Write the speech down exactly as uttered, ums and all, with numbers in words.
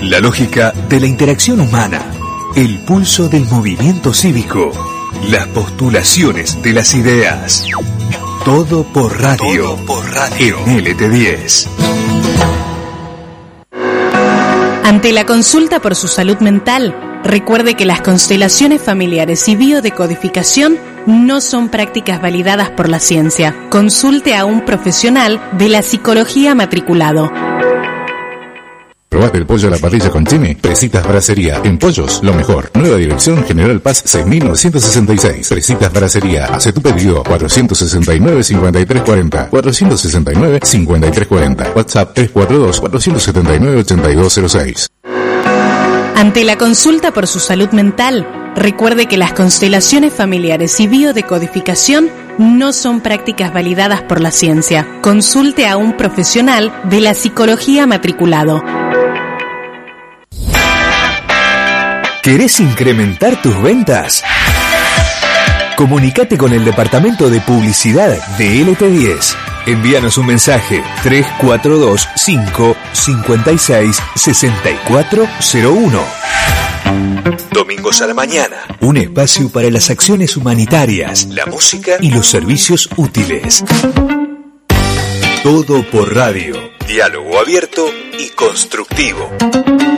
La lógica de la interacción humana, el pulso del movimiento cívico, las postulaciones de las ideas. Todo por radio, Todo por radio. En L T diez. Ante la consulta por su salud mental, recuerde que las constelaciones familiares y biodecodificación no son prácticas validadas por la ciencia. Consulte a un profesional de la psicología matriculado. ¿Probaste el pollo a la parrilla con Chimi? Presitas Brasería. En pollos, lo mejor. Nueva dirección, General Paz seis mil novecientos sesenta y seis. Presitas Brasería. Hace tu pedido. cuatrocientos sesenta y nueve, cincuenta y tres cuarenta. cuatrocientos sesenta y nueve, cincuenta y tres cuarenta. WhatsApp tres cuatro dos, cuatro siete nueve, ocho dos cero seis. Ante la consulta por su salud mental, recuerde que las constelaciones familiares y biodecodificación no son prácticas validadas por la ciencia. Consulte a un profesional de la psicología matriculado. ¿Querés incrementar tus ventas? Comunicate con el departamento de publicidad de L T diez. Envíanos un mensaje tres cuatro dos cinco cinco seis seis cuatro cero uno. Domingos a la mañana, un espacio para las acciones humanitarias, la música y los servicios útiles. Todo por radio, diálogo abierto y constructivo.